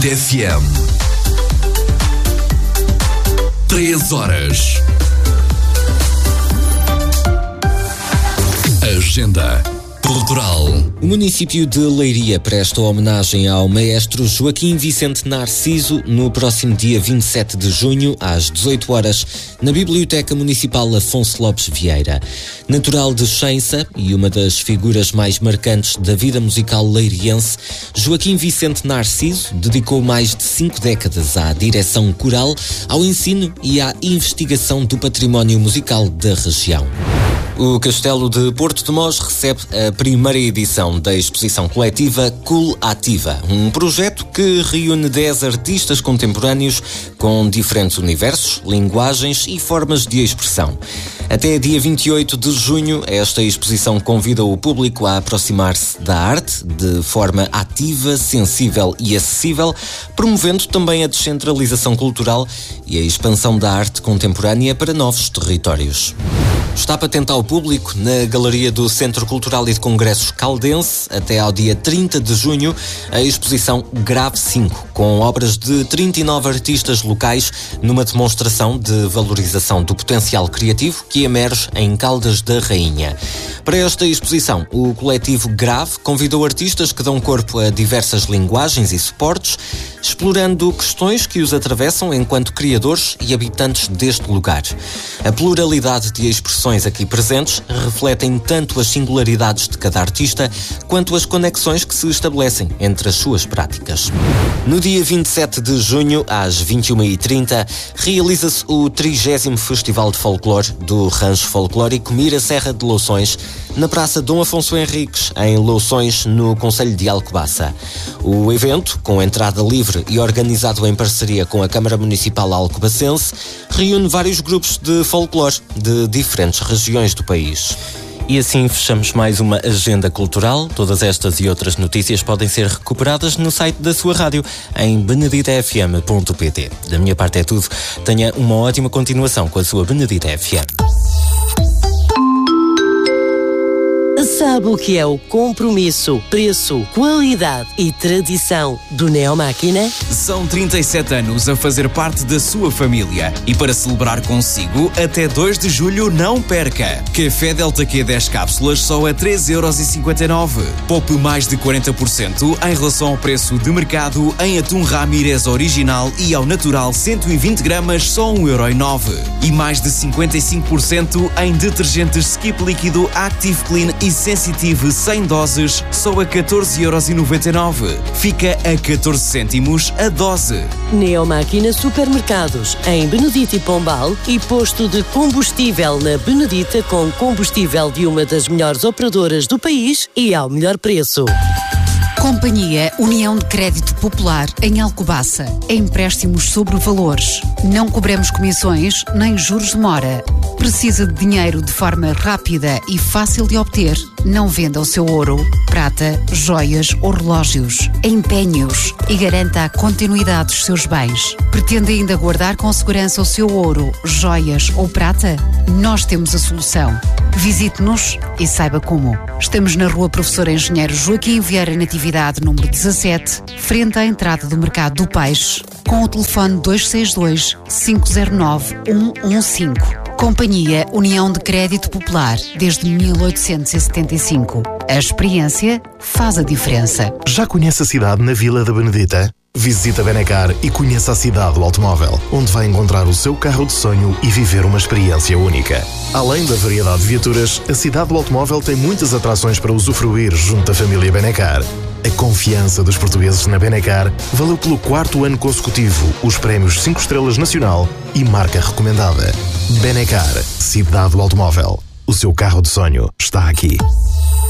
Benedito FM. 3 horas. Agenda cultural. O município de Leiria presta homenagem ao maestro Joaquim Vicente Narciso no próximo dia 27 de junho, às 18 horas, na Biblioteca Municipal Afonso Lopes Vieira. Natural de Chença e uma das figuras mais marcantes da vida musical leiriense, Joaquim Vicente Narciso dedicou mais de 5 décadas à direção coral, ao ensino e à investigação do património musical da região. O Castelo de Porto de Mós recebe a primeira edição da exposição coletiva Cool Ativa, um projeto que reúne 10 artistas contemporâneos com diferentes universos, linguagens e formas de expressão. Até dia 28 de junho, esta exposição convida o público a aproximar-se da arte de forma ativa, sensível e acessível, promovendo também a descentralização cultural e a expansão da arte contemporânea para novos territórios. Está patente ao público na Galeria do Centro Cultural e de Congressos Caldense, até ao dia 30 de junho, a exposição Grave 5, com obras de 39 artistas locais, numa demonstração de valorização do potencial criativo que emerge em Caldas da Rainha. Para esta exposição, o coletivo Grave convidou artistas que dão corpo a diversas linguagens e suportes, explorando questões que os atravessam enquanto criadores e habitantes deste lugar. A pluralidade de expressões aqui presentes refletem tanto as singularidades de cada artista, quanto as conexões que se estabelecem entre as suas práticas. No dia 27 de junho, às 21h30, realiza-se o 30º Festival de Folclore do Rancho Folclórico Mira Serra de Louções, na Praça Dom Afonso Henriques, em Louções, no concelho de Alcobaça. O evento, com entrada livre e organizado em parceria com a Câmara Municipal Alcobacense, reúne vários grupos de folclore de diferentes regiões do país. E assim fechamos mais uma agenda cultural. Todas estas e outras notícias podem ser recuperadas no site da sua rádio, em beneditafm.pt. Da minha parte é tudo. Tenha uma ótima continuação com a sua Benedita FM. Sabe o que é o compromisso, preço, qualidade e tradição do Neomáquina? São 37 anos a fazer parte da sua família e para celebrar consigo, até 2 de julho não perca. Café Delta Q 10 cápsulas só a 3,59€. Poupe mais de 40% em relação ao preço de mercado em atum Ramírez original e ao natural 120 gramas só 1,09€. E mais de 55% em detergentes Skip líquido Active Clean e Sensitive 100 doses, só a 14,99€. Fica a 14 cêntimos a dose. Neomáquina Supermercados, em Benedito e Pombal, e posto de combustível na Benedita, com combustível de uma das melhores operadoras do país e ao melhor preço. Companhia União de Crédito Popular em Alcobaça. Empréstimos sobre valores. Não cobramos comissões nem juros de mora. Precisa de dinheiro de forma rápida e fácil de obter? Não venda o seu ouro, prata, joias ou relógios. Empenhe-os e garanta a continuidade dos seus bens. Pretende ainda guardar com segurança o seu ouro, joias ou prata? Nós temos a solução. Visite-nos e saiba como. Estamos na Rua Professor Engenheiro Joaquim Vieira Natividade, número 17, frente à entrada do Mercado do Peixe, com o telefone 262 509 115. Companhia União de Crédito Popular, desde 1875. A experiência faz a diferença. Já conhece a cidade na Vila da Benedita? Visita Benecar e conheça a cidade do automóvel, onde vai encontrar o seu carro de sonho e viver uma experiência única. Além da variedade de viaturas, a cidade do automóvel tem muitas atrações para usufruir junto à família Benecar. A confiança dos portugueses na Benecar valeu pelo 4º ano consecutivo os prémios 5 estrelas nacional e marca recomendada. Benecar, cidade do automóvel. O seu carro de sonho está aqui.